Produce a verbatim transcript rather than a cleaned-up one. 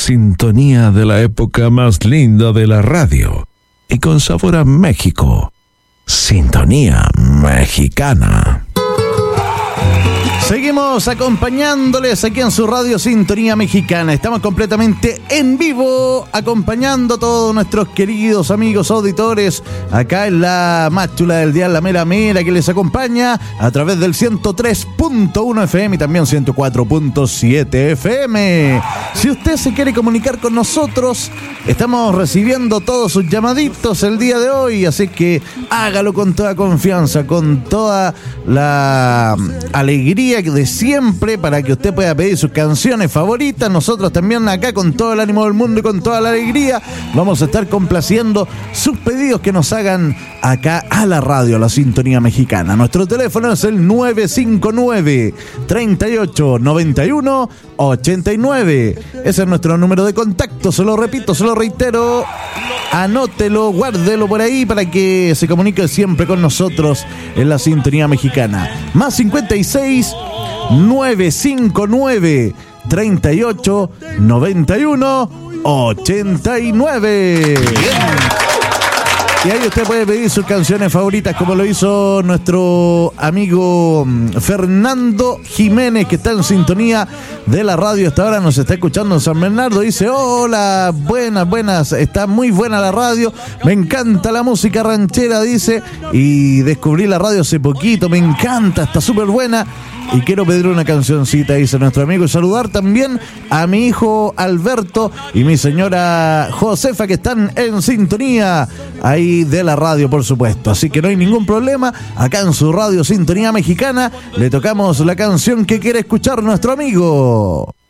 sintonía de la época más linda de la radio y con sabor a México. Sintonía Mexicana. Seguimos acompañándoles aquí en su radio Sintonía Mexicana. Estamos completamente en vivo acompañando a todos nuestros queridos amigos auditores acá en la más chula del día, la mera mera, que les acompaña a través del ciento tres punto uno F M y también ciento cuatro punto siete F M. Si usted se quiere comunicar con nosotros, estamos recibiendo todos sus llamaditos el día de hoy, así que hágalo con toda confianza, con toda la alegría de siempre, para que usted pueda pedir sus canciones favoritas. Nosotros también acá, con todo el ánimo del mundo y con toda la alegría, vamos a estar complaciendo sus pedidos que nos hagan acá a la radio, a la Sintonía Mexicana. Nuestro teléfono es el nueve cinco nueve, treinta y ocho, noventa y uno, ochenta y nueve. Ese es nuestro número de contacto, se lo repito, se lo reitero. Anótelo, guárdelo por ahí para que se comunique siempre con nosotros en la Sintonía Mexicana. Más cincuenta y seis, nueve cinco nueve, treinta y ocho, noventa y uno, ochenta y nueve. Y ahí usted puede pedir sus canciones favoritas, como lo hizo nuestro amigo Fernando Jiménez, que está en sintonía de la radio hasta ahora, nos está escuchando en San Bernardo. Dice: hola, buenas, buenas, está muy buena la radio, me encanta la música ranchera, dice, y descubrí la radio hace poquito, me encanta, está súper buena. Y quiero pedir una cancioncita, dice nuestro amigo, y saludar también a mi hijo Alberto y mi señora Josefa, que están en sintonía ahí de la radio, por supuesto. Así que no hay ningún problema, acá en su radio Sintonía Mexicana le tocamos la canción que quiere escuchar nuestro amigo.